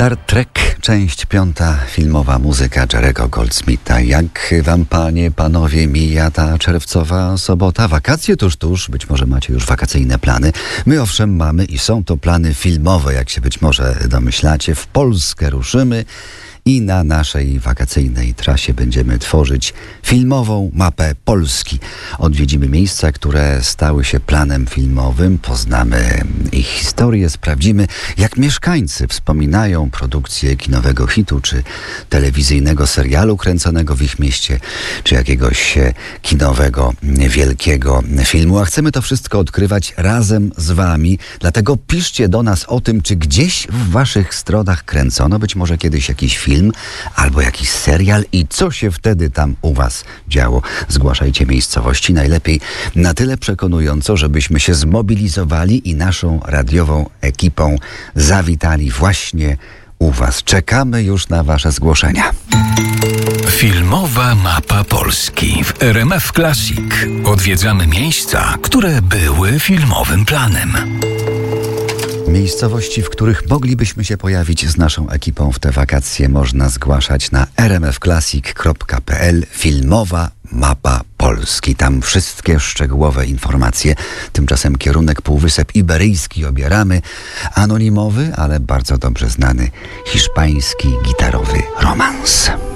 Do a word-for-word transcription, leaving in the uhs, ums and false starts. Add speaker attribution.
Speaker 1: Star Trek, część piąta, filmowa muzyka Jerry'ego Goldsmitha. Jak wam, panie, panowie, mija ta czerwcowa sobota? Wakacje tuż, tuż, być może macie już wakacyjne plany. My owszem mamy i są to plany filmowe, jak się być może domyślacie. W Polskę ruszymy i na naszej wakacyjnej trasie będziemy tworzyć filmową mapę Polski. Odwiedzimy miejsca, które stały się planem filmowym, poznamy ich historię, sprawdzimy, jak mieszkańcy wspominają produkcję kinowego hitu, czy telewizyjnego serialu kręconego w ich mieście, czy jakiegoś kinowego, wielkiego filmu. A chcemy to wszystko odkrywać razem z wami, dlatego piszcie do nas o tym, czy gdzieś w waszych stronach kręcono być może kiedyś jakiś film, film albo jakiś serial i co się wtedy tam u was działo. Zgłaszajcie miejscowości, najlepiej na tyle przekonująco, żebyśmy się zmobilizowali i naszą radiową ekipą zawitali właśnie u was. Czekamy już na wasze zgłoszenia.
Speaker 2: Filmowa mapa Polski w R M F Classic. Odwiedzamy miejsca, które były filmowym planem.
Speaker 1: Miejscowości, w których moglibyśmy się pojawić z naszą ekipą w te wakacje, można zgłaszać na r m f classic kropka p l. Filmowa mapa Polski. Tam wszystkie szczegółowe informacje. Tymczasem kierunek Półwysep Iberyjski obieramy. Anonimowy, ale bardzo dobrze znany hiszpański gitarowy romans.